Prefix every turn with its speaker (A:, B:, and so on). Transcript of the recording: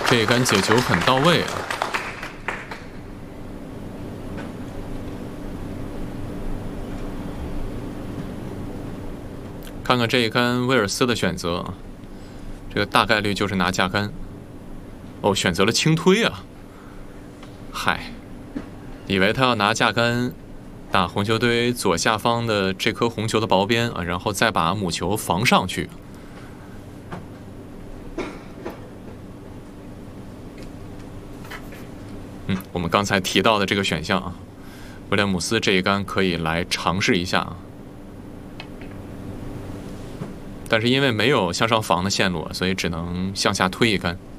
A: 这一杆解球很到位啊！看看这一杆威尔斯的选择，这个大概率就是拿架杆。哦，选择了轻推啊！嗨，以为他要拿架杆打红球堆左下方的这颗红球的薄边啊，然后再把母球防上去。我们刚才提到的这个选项啊，威廉姆斯这一杆可以来尝试一下啊。但是因为没有向上防的线路，所以只能向下推一杆。